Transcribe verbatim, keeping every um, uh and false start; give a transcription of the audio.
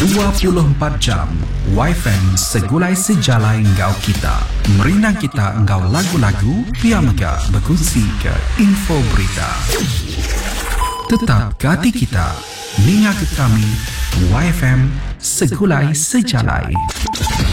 dua puluh empat jam Y F M segulai sejalai engkau kita. Merinang kita engkau lagu-lagu, pia mega berkongsi ke info berita. Tetap ke hati kita, ninga ke kami Y F M segulai sejalai.